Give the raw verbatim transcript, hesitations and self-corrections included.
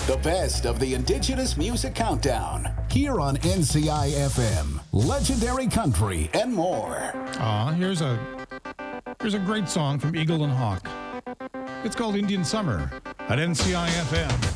The best of the Indigenous Music Countdown. Here on N C I F M. Legendary Country and more. Ah, here's a here's a great song from Eagle and Hawk. It's called Indian Summer at N C I F M.